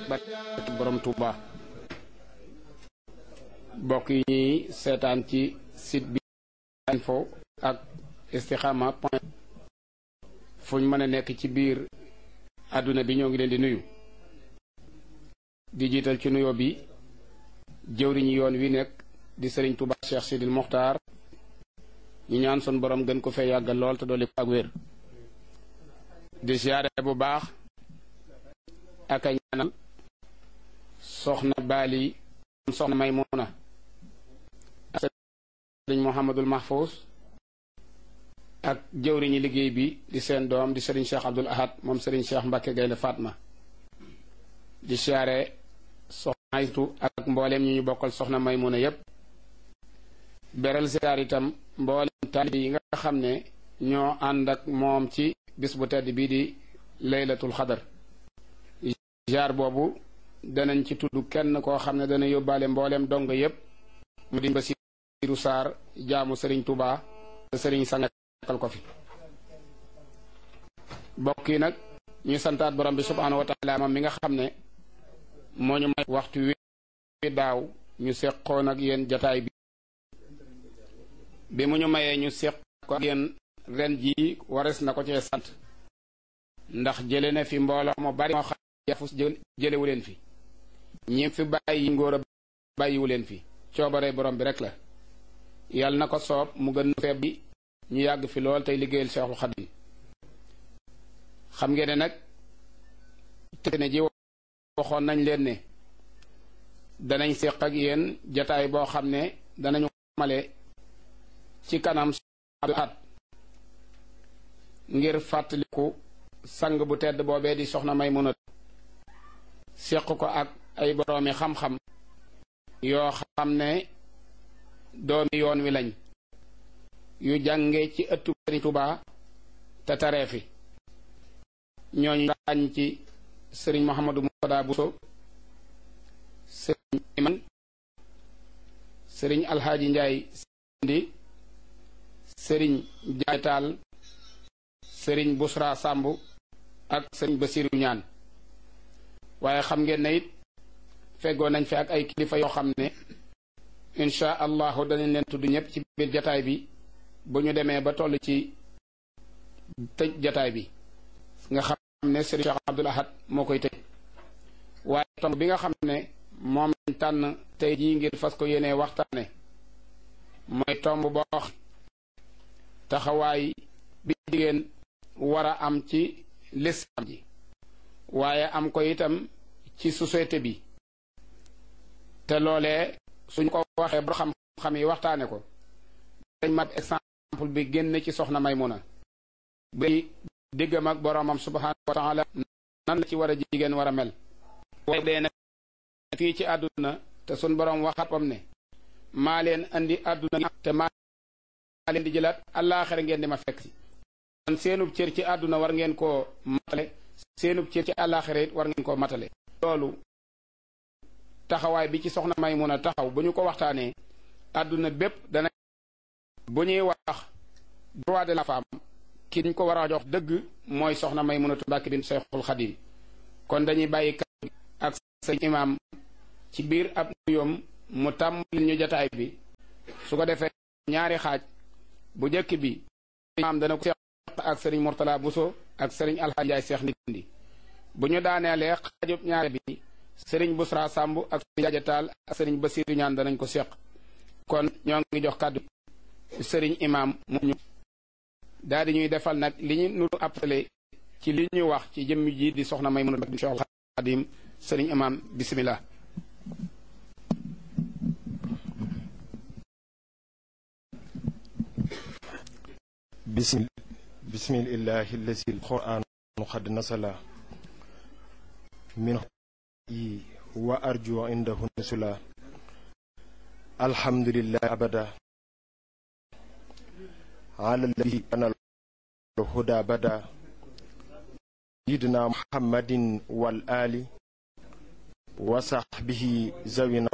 barke borom Touba. bokk yi ñuy seetaan ci site bi info ak istikhama point fuñ mën a nekk ci biir àdduna bi ñoo ngi leen di nuyu di jiital ci nuyoo bi jëwriñu yoon wi nekk di Serigne Touba Cheikh Sidil Mokhtar ñu ñaan sun borom gën ko fee yàggal lool te dolli ko ak wér di siyaare bu baax ak a ñaanal soxna Bali soxna Maymuna Serigne Mouhamadul Mahfous ak jëwriñu liggéey bi di seen doom di Serigne Cheikh Abdoul Ahad moom Serigne Cheikh Mbacke Gaynde Fatma di siyaare soxna Aytu ak mbooleem ñu bokkal soxna Maymuna yépp beral siyaar itam mbooleem taalibe yi nga xam ne ñoo ànd ak moom ci bis bu tedd bii di laylatul xadar jaar boobu danañ ci tudd kenn koo xam ne dana yóbbaale mbooleem dong yépp mu di Basiiru Saar jaamu Serigne Touba te Serigne sangal ko fi bokk yi nag ñu santaat borom bi subhaanahu wa taala moom mi nga xam ne moo ñu may waxtu wi daaw ñu seqoon ak yéen jataay bi mu ñu mayee ñu seq ko ak yéen ren jii wares na ko cee sant ndax jële na fi mbooloo mu bari moo xam yafus jëlewu leen fi ñi fi bàyyi ngóor a bàyyiwu leen fi coobare borom bi rek la yàlla na ko soob mu gën feeb bi ñu yàgg fi lool tey liggéeyal Seexul Xadiim xam ngeen ne nag te ne ji waxoon nañ leen ne danañ seq ak yéen jataay boo xam ne danañu male ci kanam at ngir fàttaliku sang bu tedd boobee di soxna Maymuna seq ko ak ay boroomi xam-xam yoo xam ne doomi yoon wi lañ yu jànge ci ëttu Sëriñ Tuubaa te taree fi ñooñu ràññ ci sëriñ Mouhamadou Moutada Bousso sëriñ Iman sëriñ Alxaaji Njaay Sindi sëriñ Jaay Taal sëriñ Busra Sàmb ak sëriñ Basiru Ñaan waaye xam ngeen ne it feggoo nañ fi ak ay kilifa yoo xam ne insha allahu danañ leen tudd ñëpp ci biir jataay bi bu ñu demee ba toll ci tëj jataay bi nga xam ne sëriñ Cheikh Abdoul Ahad moo koy tëj waaye tomb bi nga xam ne moom lañ tànn tey jii ngir fas ko yéenee waxtaane mooy tomb boo taxawaay bi jigéen war a am ci lislaam ji waaye am ko itam ci société bi te loolee suñ ko waxee ba xam-xam yi waxtaane ko dañ mat exemple bi génn ci soxna Maymuna bi diggam ak boroomam subhaanahu wa taala nan la ci war a jigéen war a mel waaye dee nag fii ci àdduna te suñ boroom waxatam ne maa leen andi àdduna te maa leen di jëlaat àllaaxira ngeen di ma fekk si kon seenub cër ci àdduna war ngeen koo matale seenub cër ci àllaaxira it war ngeen koo matale loolu taxawaay bi ci soxna Maymuna taxaw bu ñu ko waxtaanee àdduna bépp dana bu ñuy wax droit de la femme ki ñu ko war a jox dëgg mooy soxna Maymunatu Mbàkke bint Seexul Xadiim kon dañuy bàyyi kàddu ak sëñ imaam ci biir ab nuyoom mu tàmbali ñu jataay bi su ko defee ñaari xaaj bu njëkk bi imaam dana ko seq ak sëriñ Mourtala Bousso ak sëriñ Alxaaji Njaay Seex Ndindi bu ñu daaneelee xaajub ñaari bi sëriñ Busra Sàmb ak sëriñ Jaaja Taal ak sëriñ Basiiru Ñaan danañ ko seq kon ñoo ngi jox kàddu sëriñ imaam mu ñu daal di ñuy defal nag li ñu nuru appelé ci li ñu wax ci jëmm ji di soxna Maymuna bint Seexul Xadiim sëriñ imaam bismillah bismillahi allazi alquran qad nasala min wa arju indahu nusula alhamdulillahi abada ala alladhi kana الهدى بدا سيدنا محمد والآل وصحبه زوينا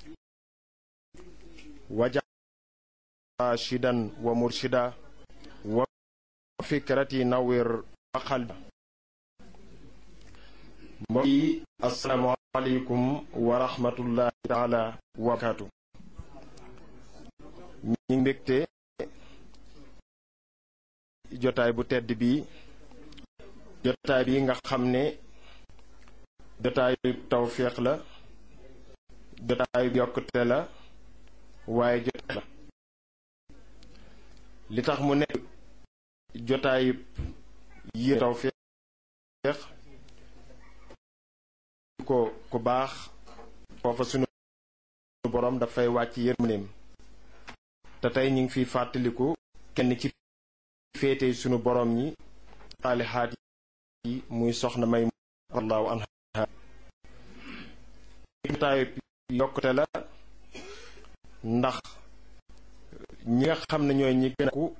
وجعل راشدا ومرشدا وفكرتي نور قلبا السلام aleykum wa rahmatullahi taala wa barakaatu. ñi ngi mbégte jotaay bu tedd bi jotaay bi nga xam ne jotaayu tawféex la, jotaayu yokkute la, waaye jotaay la li tax mu nekk jotaayu yi tawféex ko ku baax foofa sunu boroom dafay wàcc yërmandeem te tey ñu ngi fiy fàttaliku kenn ci féete sunu boroom ñi saalihaat yi muy soxna May radiyallaahu anha. jotaayu yokkute la ndax ñi nga xam ne ñooy ñi gën a ku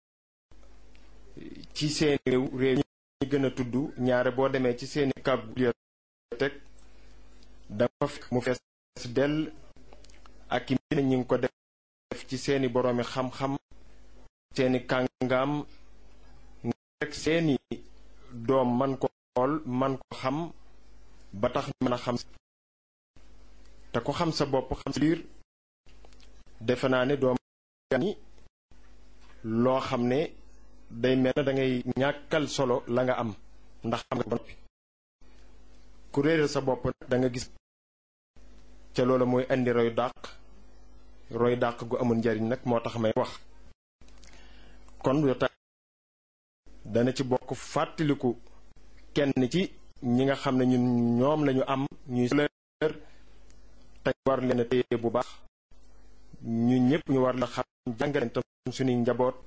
ci seen réew ñi gën a tudd ñaare boo demee ci seeni bibliothèque dafa fekk mu fees dell ak i mbind ñi ngi ko def ci seeni boroomi xam-xam, seeni kàngaam rek seeni doom man ko xool man ko xam ba tax mën a xam te ko xam sa bopp xam sa biir defe naa ne doom ni loo xam ne day mel na dangay ñàkkal solo la nga am ndax xam nga ba noppi ku réeral sa bopp da nga gis ca loolu mooy indi roy dàq gu amul njariñ nag moo tax may wax kon jotaay dana ci bokk fàttaliku kenn ci ñi nga xam ne ñun ñoom lañu am ñuy leer te war leen a téye bu baax ñu ñëpp ñu war la xam jàngaleen tam suñuy njaboot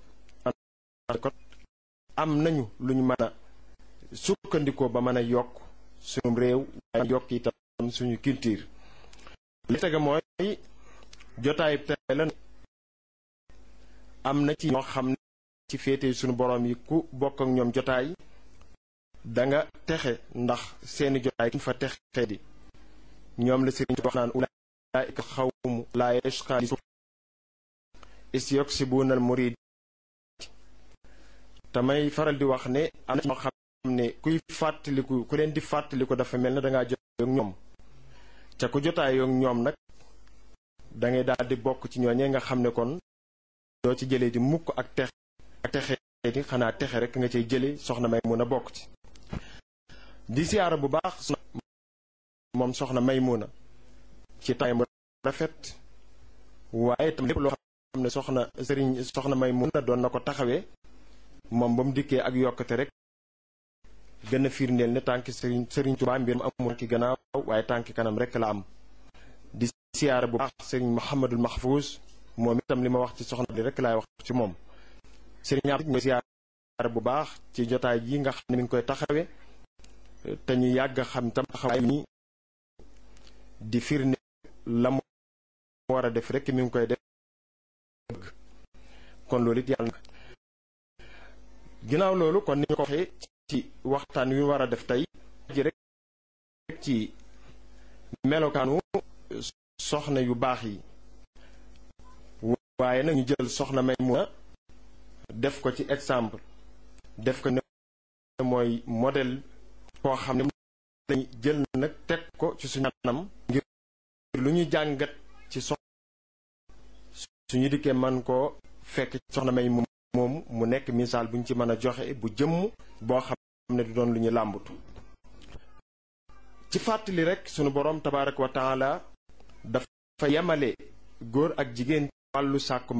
am nañu lu ñu mën a sukkandikoo ba mën a yokk suñu réew waaye yokk itam suñu culture. li tege mooy jotaay tey la am na ci ñoo xam ne ci féete suñu boroom yi ku bokk ak ñoom jotaay danga texe ndax seeni jotaay kuñ fa texe di ñoom la sëriñ wax naan ulaa'ika xawmu laa yashqaa isyuksibuuna al murid tamay faral di wax ne am na ñoo xam ne kuy fàttaliku ku leen di fàttaliku dafa mel ne dangaa jotaay ak ñoom ca ku jotaay ak ñoom nag dangay daal di bokk ci ñooñee nga xam ne kon doo ci jëlee di mukk ak texe di xanaa texe rek nga cay jële soxna Maymuna bokk ci di siyaara bu baax moom soxna Maymuna ci tay mu rafet waaye tam lépp loo xam ne soxna Maymuna doon na ko taxawee moom ba mu dikkee ak yokkate rek gën a firndeel ne tànki sëriñ Tuubaa mbir mu amul ki gannaaw waaye tànki kanam rek la am. di siyaara bu baax sëriñ Muhammadul Mahfuuz moom itam li ma wax ci soxna li rek laay wax ci moom sëriñ am ñooy siyaara bu baax ci jotaay yi nga xam ne mi ngi koy taxawee te ñu yàgg xam tam taxawaay ni di firnde la mu war a def rek mi ngi koy def kon loolu it yàlla ginnaaw loolu kon ni ñu ko waxee ci waxtaan wi war a def tey ji rek ci melokaanu soxna yu baax yi waaye nag ñu jël soxna Maymuna def ko ci exemple def ko ne mooy modèle koo xam ne lañu jël nag teg ko ci suñu anam ngir lu ñu jàngat ci suñu dikkee man koo fekk soxna May moom mu nekk misaal bu ñu ci mën a joxe bu jëmm boo xam ne du doon lu ñu làmbatu ci fàttali rek sunu boroom tabaaraka wa taala dafa yemale góor ak jigéen wàllu sàkku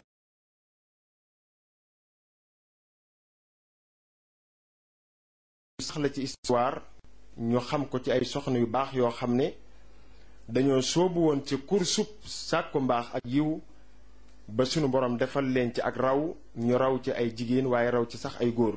sax la ci histoire ñu xam ko ci ay soxna yu baax yoo xam ne dañoo soobu woon ci kursub sàkku mbaax ak yiw ba sunu boroom defal leen ci ak raw ñu raw ci ay jigéen waaye raw ci sax ay góor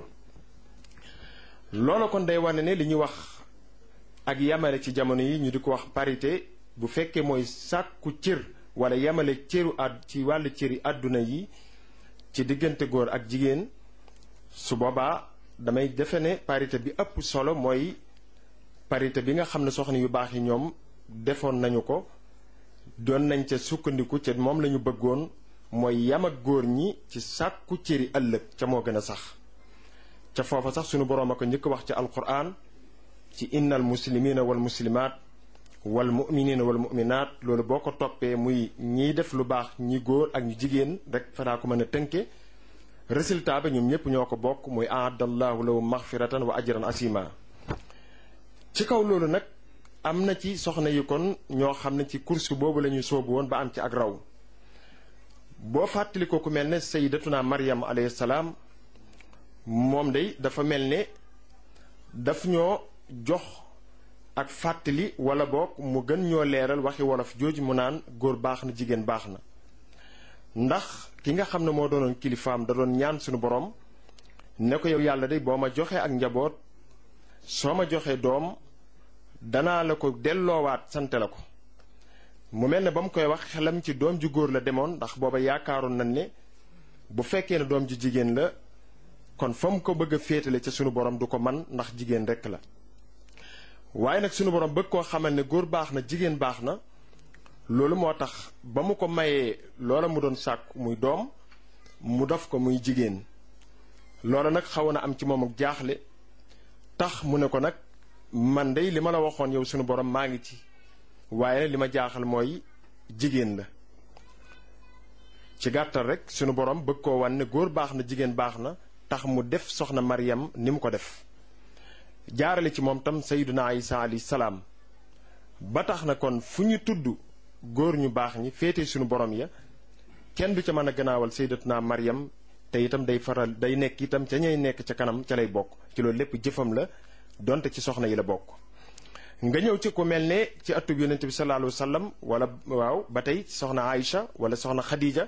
loolu kon day wane ne li ñuy wax ak yamale ci jamono yi ñu di ko wax parité bu fekkee mooy sàkku cër wala yamale cëru ci wàllu cëri àdduna yi ci diggante góor ak jigéen su boobaa damay defe ne parité bi ëpp solo mooy parité bi nga xam ne soxna yu baax yi ñoom defoon nañu ko doon nañ ca sukkandiku ca moom lañu bëggoon mooy yam ak góor ñi ci sàkku cëri ëllëg ca moo gën a sax ca foofa sax sunu boroom a ko njëkk wax ci alquran ci innal muslimina wal muslimaat wal muminina wal muminaat loolu boo ko toppee muy ñiy def lu baax ñi góor ak ñu jigéen rek fanaa ko mën a tënke résultat bi ñoom ñëpp ñoo ko bokk muy aadallahu lahu maxfiratan wa ajran asima. ci kaw loolu nag am na ci soxna yi kon ñoo xam ne ci course boobu la ñu sóobu woon ba am ci ak raw. boo fàttali ko ku mel ne sayyidatuna Maryam alayhi salaam moom day dafa mel ne daf ñoo jox ak fàttali wala boog mu gën ñoo leeral waxi wolof jooju mu naan góor baax na jigéen baax na. ndax ki nga xam ne moo doonoon kilifaam da doon ñaan suñu borom ne ko yow yàlla day boo ma joxee ak njaboot soo ma joxee doom danaa la ko delloowaat sante la ko. mu mel ne ba mu koy wax xelam ci doom ju góor la demoon ndax booba yaakaaroon nañ ne bu fekkee ne doom ju jigéen la kon fa mu ko bëgg a féetale ca sunu borom du ko man ndax jigéen rekk la. waaye nag sunu borom bëgg koo xamal ne góor baax na jigéen baax na loolu moo tax ba mu ko mayee loola mu doon sàkk muy doom mu def ko muy jigéen. loola nag xaw na am ci moom ak jaaxle tax mu ne ko nag man dey li ma la waxoon yow sunu borom maa ngi ci. waaye li ma jaaxal mooy jigéen la. ci gàttal rek sunu borom bëgg koo wan ne góor baax na jigéen baax na tax mu def soxna Maryam ni mu ko def. jaarale ci moom tam sayyiduna Isa alayhi salaam ba tax na kon fu ñu tudd góor ñu baax ñi féete sunu borom ya kenn du ca mën a gannaawal sayyidatuna Maryam te itam day nekk itam ca ñay nekk ca kanam ca lay bokk ci loolu lépp jëfam la donte ci soxna yi la bokk. nga ñëw ci ku mel ne ci atub yonent bi sallallahu alayhi wa sallam wala waaw ba tey soxna Aïcha wala soxna Khadija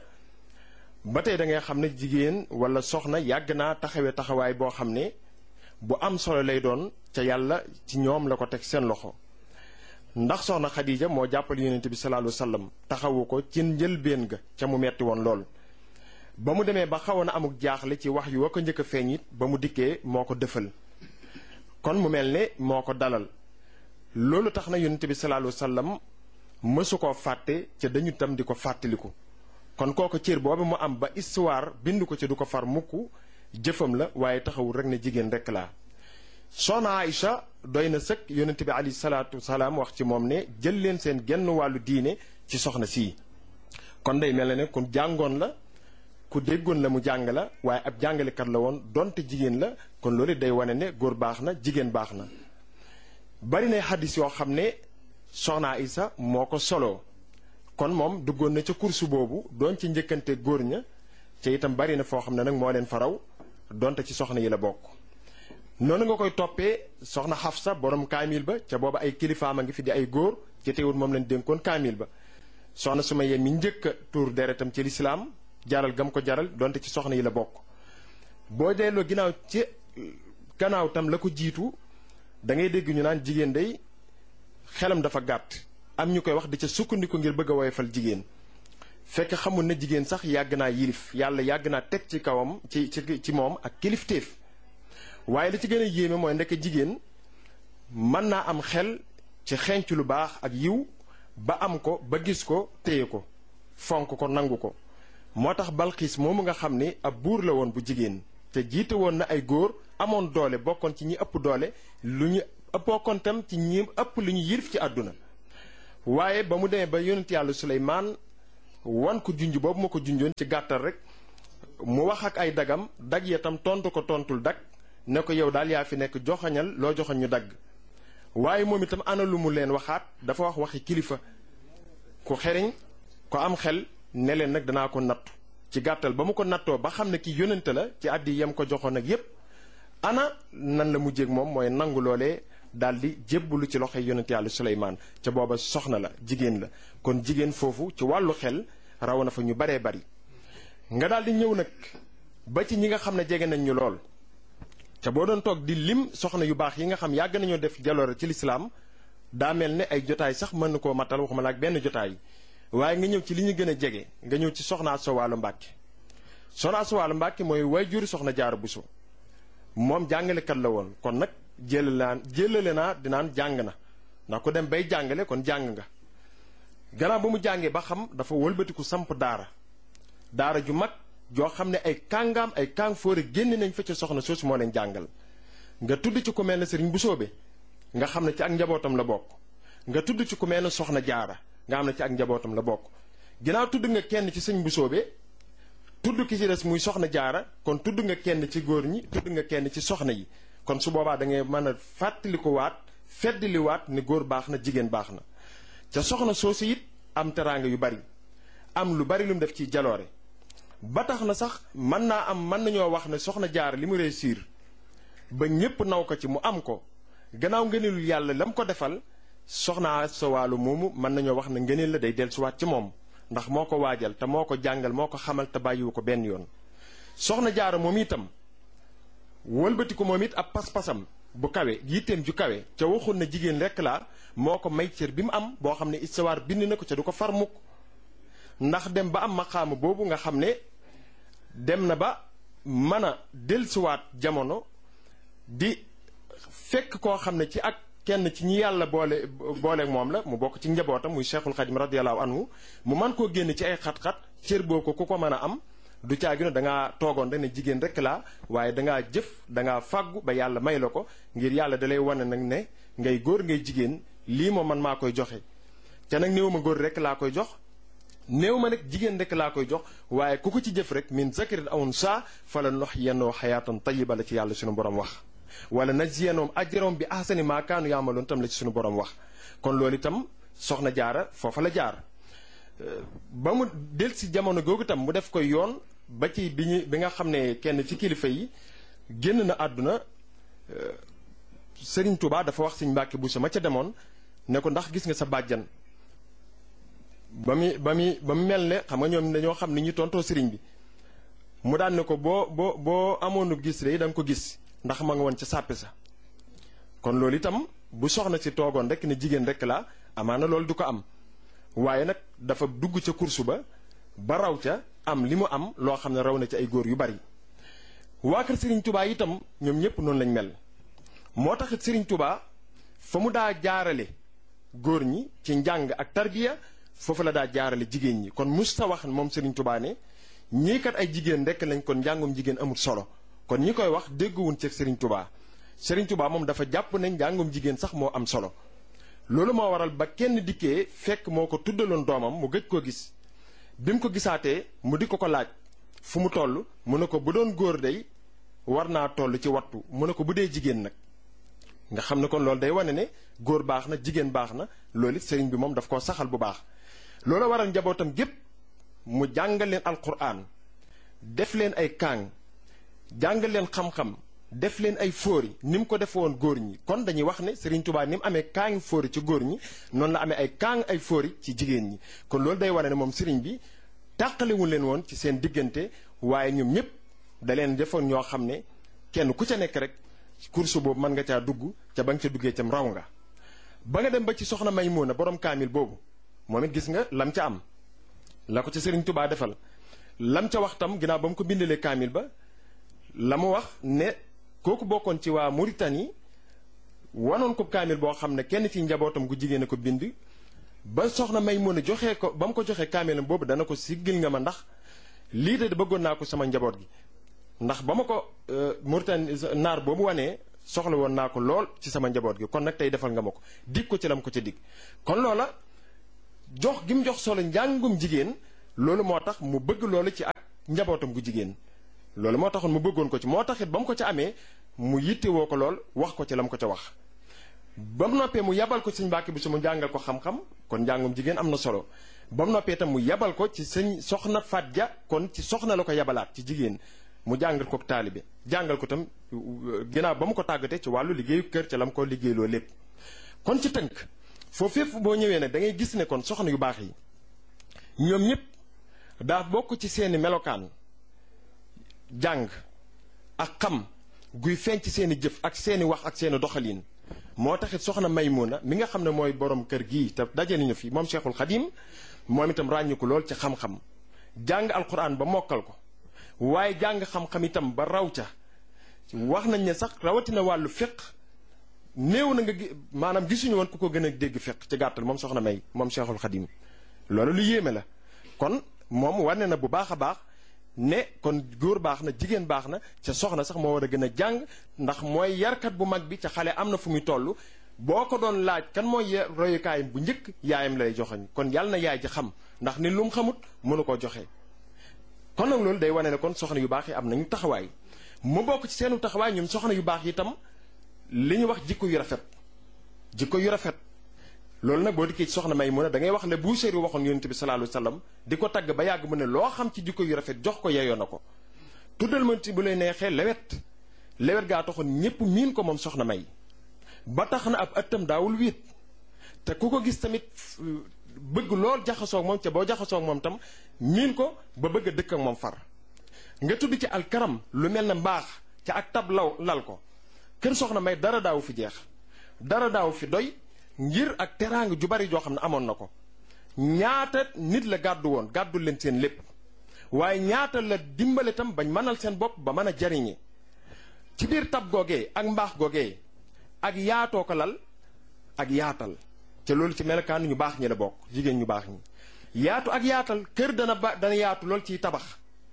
ba tey da ngay xam ne jigéen wala soxna yàgg naa taxawee taxawaay boo xam ne bu am solo lay doon ca yàlla ci ñoom la ko teg seen loxo. ndax soxna Khadija moo jàppale yonent bi sallallahu alayhi wa sallam taxawu ko ci njëlbéen ga ca mu metti woon lool. ba mu demee ba xawoon a amuk jaaxle ci wax yu wa ko njëkk a feeñ it ba mu dikkee moo ko dëfal kon mu mel ne moo ko dalal. loolu tax na yonent bi sallallahu alayhi wa sallam mësu koo fàtte ca dañu tam di ko fàttaliku kon kooku cër boobu mu am ba histoire bind ko ci du ko far mukk jëfam la waaye taxawul rek ne jigéen rek laa. soxna Aïcha doy na sëkk yonent bi alayhi salaatu wasalaam wax ci moom ne jël leen seen genn wàllu diine ci soxna sii. kon day mel ne ku jàngoon la ku déggoon la mu jàng la waaye ab jàngalekat la woon donte jigéen la kon loolu day wane ne góor baax na jigéen baax na. bari na xaddis yoo xam ne soxna Aïcha moo ko soloo kon moom duggoon na ca kursu boobu doon ci njëkkante góor ña ca itam bari na foo xam ne nag moo leen faraw donte ci soxna yi la bokk. noonu nga koy toppee soxna Xafsa borom kaamil ba ca booba ay kilifaam a ngi fi di ay góor ci teewul moom lañ dénkoon kaamil ba. soxna Sumayya mi njëkk a tuur deretam ci lislaam jaral gam ko jaral donte ci soxna yi la bokk. boo delloo ginnaaw ci gannaaw tam la ko jiitu da ngay dégg ñu naan jigéen day xelam dafa gàtt am ñu koy wax di ca sukkandiku ngir bëgg a woyofal jigéen fekk xamul ne jigéen sax yàgg naa yilif yàlla yàgg naa teg ci kawam ci moom ak kilifteef. waaye li ci gën a yéeme mooy ndekk jigéen mën naa am xel ci xenc lu baax ak yiw ba am ko ba gis ko téye ko fonk ko nangu ko. moo tax Balxiis moomu nga xam ne ab buur la woon bu jigéen te jiite woon na ay góor amoon doole bokkoon ci ñi ëpp doole lu ñu bokkoon tam ci ñi ëpp lu ñu yilif ci àdduna. waaye ba mu demee ba yonent yàlla Suleymaan wan ko junj boobu ma ko junjoon ci gàttal rek mu wax ak ay dagam dag ya tam tontu ko tontul dag ne ko yow daal yaa fi nekk joxañal loo joxañ ñu dagg. waaye moom itam ana lu mu leen waxaat dafa wax waxi kilifa ku xeriñ ko am xel ne leen nag danaa ko nattu ci gàttal ba mu ko nattoo ba xam ne ki yónnante la ci àddi yam ko joxoon ak yépp ana nan la mujjéeg moom mooy nangu loolee daal di jébbalu ci loxoy yonent yàlla Suleymaan ca booba soxna la jigéen la kon jigéen foofu ci wàllu xel raw na fa ñu baree bari. nga daal di ñëw nag ba ci ñi nga xam ne jege nañ ñu lool ca boo doon toog di lim soxna yu baax yi nga xam yàgg nañoo def jaloore ci lislaam daa mel ne ay jotaay sax mën na koo matal waxuma la ak benn jotaay. waaye nga ñëw ci li ñu gën a jege nga ñëw ci soxna Asta Walo Mbàkke. soxna Asta Walo Mbàkke mooy waajur soxna Jaara Buso moom jàngalekat la woon kon nag jëlale naa dinaan jàng na ndax ku dem bay jàngale kon jàng nga. gannaaw ba mu jàngee ba xam dafa wëlbatiku samp daara ju mag joo xam ne ay kàngaam ay kàng fóore génn nañ fa ca soxna soosu moo leen jàngal. nga tudd ci ku mel ne Sëriñ Busoobe nga xam ne ci ak njabootam la bokk nga tudd ci ku mel ne soxna jaara nga xam ne ci ak njabootam la bokk ginnaaw tudd nga kenn ci sëñ Busoobe tudd ki ci des muy soxna jaara kon tudd nga kenn ci góor ñi tudd nga kenn ci soxna yi kon su boobaa da ngay mën a fàttali ko waat feddali waat ne góor baax na jigéen baax na ca soxna soosu it am teraanga yu bari am lu bari lu mu def ci jaloore ba tax na sax mën nañoo wax ne soxna jaara li mu réussir ba ñépp naw ko ci mu am ko gannaaw ngëneelul yàlla la mu ko defal soxna sa wàllu moomu mën nañoo wax ne ngëneel la day dellusiwaat ci moom ndax moo ko waajal te moo ko jàngal moo ko xamal te bàyyiwu ko benn yoon soxna jaara moom itam wëlbati ko moom it ab pas-pasam bu kawe yitteem ju kawe ca waxul na jigéen rekk laa moo ko may cër bi mu am boo xam ne istawaar bind na ko ca du ko far mukk ndax dem ba am maqaama boobu nga xam ne dem na ba mën a dellusiwaat jamono di fekk koo xam ne ci ak kenn ci ñi yàlla boole moom la mu bokk ci njabootam muy Cheikhul Khadim radiyallahu anhu mu mën koo génn ci ay xat-xat cër boo ko ku ko mën a am du caagi no dangaa toogoon rek ne jigéen rek laa waaye dangaa jëf dangaa fàggu ba yàlla may la ko ngir yàlla dalay wane nag ne ngay góor ngay jigéen lii moom man maa koy joxe te nag néew ma góor rek laa koy jox néew ma nag jigéen rek laa koy jox waaye ku ko ci jëf rek min zakarin aw unsaa fala nuhyiyannahu hayaatan tayyiba la ci yàlla suñu borom wax wala najziyannahum ajrahum bi ahsani maa kaanu ya'maluun tam la ci suñu borom wax kon loolu itam soxna jaara foofa la jaar ba mu del si jamono googu itam mu def koy yoon ba ci bi nga xam ne kenn ci kilifa yi génn na àdduna Serigne Touba dafa wax Serigne Mbacke Bousso ma ca demoon ne ko ndax gis nga sa bàjjan ba mu mel ne xam nga ñoom dañoo xam ni ñu tontoo Serigne bi mu daan ne ko boo amoonu gis rek da nga ko gis ndax ma nga woon ca sàppe sa kon loolu itam bu soxna si toogoon rek ne jigéen rek la amaana loolu du ko am waaye nag dafa dugg ca kursu ba raw ca am li mu am loo xam ne raw na ci ay góor yu bari waa kër Serigne Touba itam ñoom ñëpp noonu lañ mel moo taxit Serigne Touba fa mu daa jaarale góor ñi ci njàng ak tarbiya foofu la daa jaarale jigéen ñi kon musta wax moom Serigne Touba ne ñii kat ay jigéen rek lañ kon njàngum jigéen amul solo kon ñi koy wax dégguwuñ ci Serigne Touba Serigne Touba moom dafa jàpp ne njàngum jigéen sax moo am solo loolu moo waral ba kenn dikkee fekk moo ko tuddaloon doomam mu gëj koo gis bi mu ko gisaatee mu di ko laaj fu mu toll mu ne ko bu doon góor day war naa toll ci wattu mu ne ko bu dee jigéen nag nga xam ne kon loolu day wane ne góor baax na jigéen baax na loolu it sëriñ bi moom daf koo saxal bu baax loolu waral njabootam gépp mu jàngal leen alquran def leen ay kaang jàngal leen xam-xam def leen ay fóori ni mu ko def woon góor ñi kon dañuy wax ne Serigne Touba ni mu amee kaangi fóori ci góor ñi noonu la amee ay kaang ay fóori ci jigéen ñi kon loolu day wane ne moom Serigne bi tàqalewul leen woon ci seen diggante waaye ñoom ñëpp da leen defoon ñoo xam ne kenn ku ca nekk rek course boobu mën nga caa dugg ca ba nga ca duggee cam raw nga ba nga dem ba ci soxna Maymuna borom kaamil boobu moom it gis nga lam ca am la ko ca Serigne Touba defal lam ca wax tam ginnaaw ba mu ko bindalee kaamil ba la mu wax ne kooku bokkoon ci waa Mauritanie wanoon ko kaamil boo xam ne kenn ci njabootam gu jigéen a ko bind ba soxna Maymuna joxee ko ba mu ko joxee kaamilam boobu dana ko siggil nga ma ndax lii de bëggoon naa ko sama njaboot gi ndax ba ma ko Mauritanie naar boobu wanee soxla woon naa ko lool ci sama njaboot gi kon nag tey defal nga ma ko dig ko ci lam ko ca dig kon loola jox gi mu jox solo njàngum jigéen loolu moo tax mu bëgg loolu ci ak njabootam gu jigéen loolu moo taxoon mu bëggoon ko ci moo taxit ba mu ko ca amee mu yittewoo ko lool wax ko ci la mu ko ca wax ba mu noppee mu yabal ko ci sëñ Mbàkke Buso mu jàngal ko xam-xam kon njàngum jigéen am na solo ba mu noppee itam mu yabal ko ci sëñ soxna Faat Ja kon ci soxna la ko yabalaat ci jigéen mu jàngal ko taalibe jàngal ko tam ginnaaw ba mu ko tàggatee ci wàllu liggéeyu kër ca la mu ko liggéeyloo lépp kon ci tënk foofu fépp boo ñëwee nag da ngay gis ne kon soxna yu baax yi ñoom ñëpp daa bokk ci seeni melokaan jàng ak xam guy feeñ ci seeni jëf ak seeni wax ak seeni doxalin moo taxit soxna Maymuna mi nga xam ne mooy borom kër gii te daje nañu fi moom Cheikhul Khadim moom itam ràññu ko lool ci xam-xam jàng alquran ba mokkal ko waaye jàng xam-xam itam ba raw ca wax nañ ne sax rawatina wàllu fiq néew na nga maanaam gisuñu woon ku ko gën a dégg fiq ci gàttal moom soxna May moom Cheikhul Khadim loolu lu yéeme la kon moom wane na bu baax a baax ne kon góor baax na jigéen baax na ca soxna sax moo war a gën a jàng ndax mooy yarkat bu mag bi ca xale am na fu muy toll boo ko doon laaj kan mooy royukaayam bu njëkk yaayam lay joxoñ kon yàlla na yaay ji xam ndax ni lu mu xamut mënu koo joxe. kon nag loolu day wane ne kon soxna yu baax yi am nañu taxawaay mu bokk ci seenu taxawaay ñoom soxna yu baax yi itam li ñu wax jikko yu rafet jikko yu rafet. loolu nag boo dikkee ci soxna Maymuna da ngay wax le Buusiri waxoon yonent bi sallallahu alayhi wasallam di ko tagg ba yàgg mu ne loo xam ci jikko yu rafet jox ko yeyoo na ko. tuddal ma ci bu lay neexee lewet gaa taxoon ñépp miin ko moom soxna May ba tax na ab ëttam daawul wiit te ku ko gis tamit bëgg lool jaxasoog moom ca boo jaxasoog moom tam miin ko ba bëgg a dëkk ak moom far. nga tudd ci alkaram lu mel ne mbaax ca ak tab lal ko kër soxna May dara daawu fi jeex dara daawu fi doy ngir ak teraanga ju bari joo xam ne amoon na ko. ñaata nit la gàddu woon gàddu leen seen lépp waaye ñaata la dimbale tam bañ mënal seen bopp ba mën a jariñe ci biir tab googee ak mbaax googee ak yaatoo ko lal ak yaatal te loolu ci melokaan ñu baax ñi la bokk jigéen ñu baax ñi. yaatu ak yaatal kër dana yaatu lool ciy tabax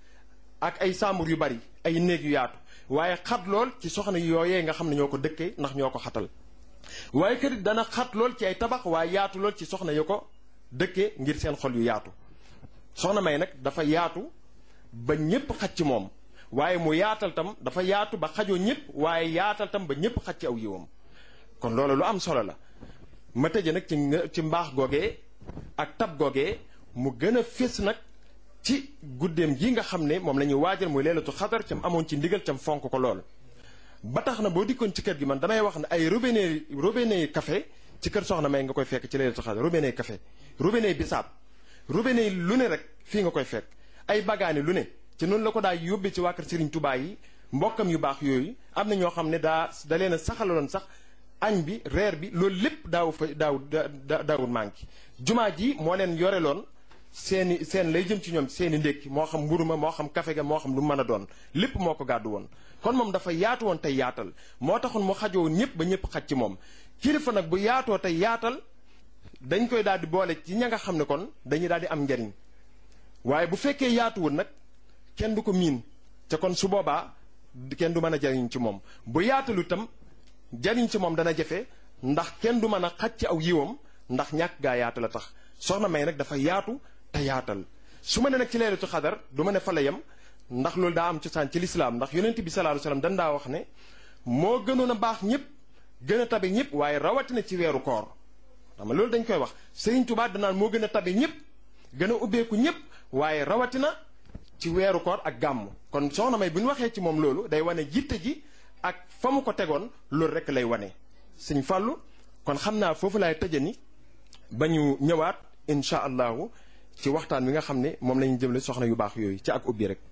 ak ay saambur yu bari ay néeg yu yaatu waaye xat lool ci soxna yooyee nga xam ne ñoo ko dëkkee ndax ñoo ko xatal. waaye kër dana xat lool ci ay tabax waaye yaatu lool ci soxna yu ko dëkkee ngir seen xol yu yaatu. soxna May nag dafa yaatu ba ñépp xaj ci moom waaye mu yaatal tam dafa yaatu ba xajoo ñépp waaye yaatal tam ba ñépp xaj ci aw yiwam kon loolu lu am solo la. ma tëje nag ci mbaax googee ak tab googee mu gën a fés nag ci guddeem gi nga xam ne moom la ñuy waajal muy leelatu xadar cam amoon ci ndigal cam fonk ko lool. ba tax na boo dikkoon ci kër gi man damay wax ne ay robinet café ci kër soxna May nga koy fekk ci leelatu xadar robinet café robinet bisaab robinet lu ne rek fii nga koy fekk ay bagaani lu ne ci noonu la ko daa yóbbee ci waa kër Serigne Touba yi mbokkam yu baax yooyu am na ñoo xam ne da leen a saxaloon sax añ bi reer bi loolu lépp daawul manqué. jumaa ji moo leen yoreloon seen lay jëm ci ñoom seeni ndékki moo xam mburu ma moo xam café ga moo xam lu mën a doon lépp moo ko gàddu woon. kon moom dafa yaatu woon tey yaatal moo taxoon mu xajoo ñëpp ba ñëpp xaj ci moom kilifa nag bu yaatoo tey yaatal dañ koy daal di boole ci ña nga xam ne kon dañuy daal di am njariñ waaye bu fekkee yaatuwul nag kenn du ko miin te kon su boobaa kenn du mën a jariñ ci moom bu yaatalu itam jariñ ci moom dana jafe ndax kenn du mën a xaj ci aw yiwam ndax ñàkk gaa yaatu la tax. soxna May nag dafa yaatu te yaatal su ma ne nag ci leelatu xadar du ma ne fa la yem ndax loolu daa am cosaan ci lislaam ndax yonent bi sallallahu alayhi wasallam dañ daa wax ne moo gënoon a baax ñëpp gën a tabe ñëpp waaye rawatina ci weeru koor. xam nga loolu dañ koy wax Serigne Touba danaan moo gën a tabe ñëpp gën a ubbeeku ñëpp waaye rawatina ci weeru koor ak gàmm. kon soxna May bu ñu waxee ci moom loolu day wane jitte ji ak fa mu ko tegoon loolu rek lay wane. Sëñ Fàllu kon xam naa foofu laay tëjani ba ñu ñëwaat incha allahu ci waxtaan wi nga xam ne moom la ñu jëmle soxna yu baax yooyu ci ak ubbi rek.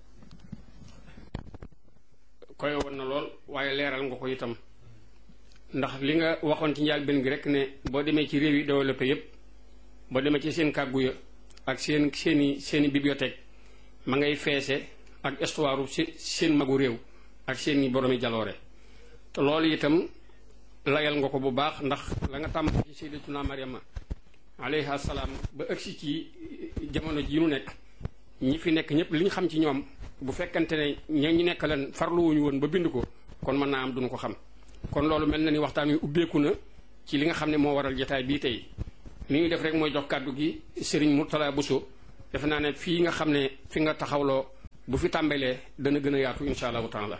koy woon na lool waaye leeral nga ko itam ndax li nga waxoon ci njaal benn gi rek ne boo demee ci réew yi développé yépp boo demee ci seen kàggu ya ak seeni bibliothèque ma ngay feese ak histoire seen magu réew ak seeni boroomi jaloore te loolu itam layal nga ko bu baax ndax la nga tàmm ci sayyidatuna Maryama alayha salaam ba ëgsi ci jamono ji nu nekk ñi fi nekk ñëpp li ñu xam ci ñoom bu fekkante ne ña ñu nekk leen farluwuñu woon ba bind ko kon mën naa am duñu ko xam kon loolu mel na ni waxtaan wi ubbeeku na ci li nga xam ne moo waral jotaay bii tey li ñuy def rek mooy jox kàddu gi Serigne Mourtala Bousso defe naa ne fii nga xam ne fi nga taxawloo bu fi tàmbalee dana gën a yaatu insha allahu taala.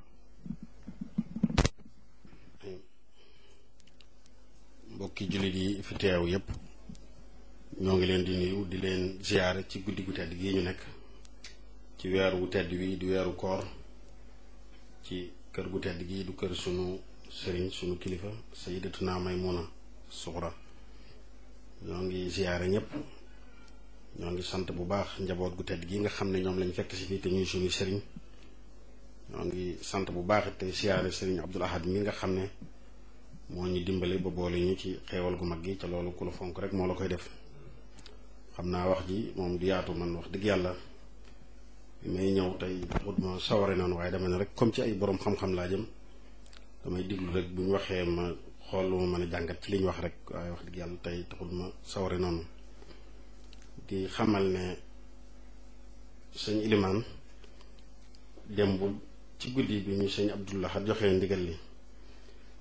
mbokki jullit yi fi teew yépp ñoo ngi leen di nuyu di leen ziyaare ci guddi gu tedd gi ñu nekk ci weer wu tedd wi di weeru koor ci kër gu tedd gi du kër sunu sëriñ sunu kilifa sayyidatuna Maymuna Suxra ñoo ngi ziyaare ñépp ñoo ngi sant bu baax njaboot gu tedd gi nga xam ne ñoom lañ fekk si fii te ñuy sunu sëriñ ñoo ngi sant bu baax te ziyaare sëriñ Abdul Ahad mi nga xam ne moo ñu dimbale ba boole ñu ci xeewal gu mag gi ca loolu ku la fonk rek moo la koy def xam naa wax ji moom du yaatu man wax dëgg yàlla bi may ñëw tey xut ma saware noonu waaye dama ne rek comme ci ay borom xam-xam laa jëm damay diglu rek bu ñu waxee ma xool lu ma mën a jàngat ci li ñu wax rek waaye wax dëgg yàlla tey taxul ma saware noonu di xamal ne sëñ Ilimaan démb ci guddi bi ñu sëñ Abdullah joxee ndigal li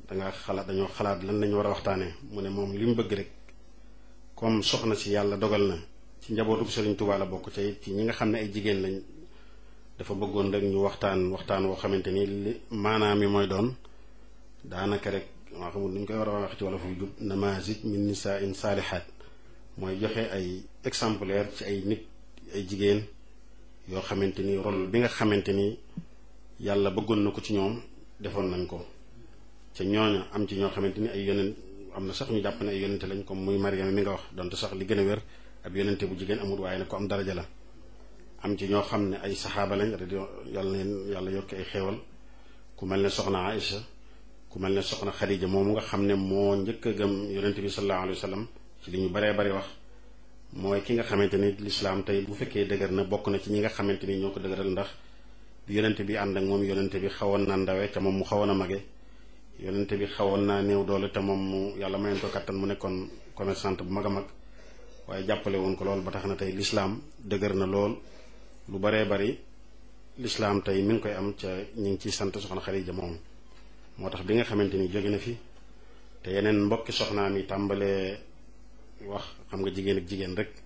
dañoo xalaat lan lañu war a waxtaanee mu ne moom li mu bëgg rek comme soxna si yàlla dogal na ci njabootu Sëriñ Tuubaa la bokk ci ñi nga xam ne ay jigéen lañ dafa bëggoon rek ñu waxtaan woo xamante ni li maanaam mi mooy doon daanaka rek maa xamul nu ñu koy war a wax ci wala fu jub namazij min nisaa'in saalihaat mooy joxe ay exemplaire ci ay nit ay jigéen yoo xamante ni rôle bi nga xamante ni yàlla bëggoon na ko ci ñoom defoon nañ ko ca ñooña am ci ñoo xamante ni ay yonent am na sax ñu jàpp ne ay yonente lañ comme muy Mariama mi nga wax donte sax li gën a wér ab yonente bu jigéen amul waaye nag ko am daraja la am ci ñoo xam ne ay saxaaba lañ yàlla yokk ay xéewal ku mel ne soxna Aïcha ku mel ne soxna Xadija moomu nga xam ne moo njëkk a gëm yonente bi sallallahu alayhi wa sallam ci li ñu baree bari wax mooy ki nga xamante ni lislaam tey bu fekkee dëgër na bokk na ci ñi nga xamante ni ñoo ko dëgëral ndax bi yonente bi ànd ak moom yonente bi xawoon na ndawe te moom mu xawoon a mage yonente bi xawoon naa néew doole te moom mu yàlla mayoon ko kattan mu nekkoon commerçante bu mag a mag waaye jàppale woon ko lool ba tax na tey lislaam dëgër na lool lu baree bari lislaam tey mi ngi koy am ca ñu ngi ciy sant soxna Xadija moom moo tax bi nga xamante ni jóge na fi te yeneen mbokki soxnaam yi tàmbalee wax xam nga jigéen ak jigéen rek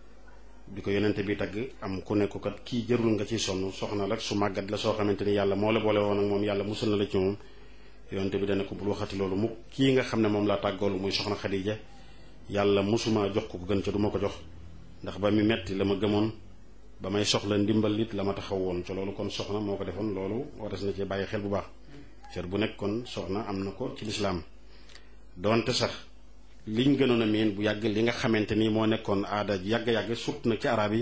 bi ko yonente bi tagg am ku nekk kat kii jërul nga ciy sonn soxna rek su màggat la soo xamante ni yàlla moo la boole woon ak moom yàlla musul na la ci moom yonente bi dana ko bul waxati loolu mu kii nga xam ne moom laa tàggoolu muy soxna Xadija yàlla musuma jox ko gën ca du ma ko jox ndax ba mi metti la ma gëmoon ba may soxla ndimbal it la ma taxaw woon ca loolu kon soxna moo ko defoon loolu waras na ci bàyyi xel bu baax cër bu nekk kon soxna am na ko ci lislaam doonte sax liñ gënoon a miin bu yàgg li nga xamante ni moo nekkoon aada yàgg-yàgg surtout nag ci arab yi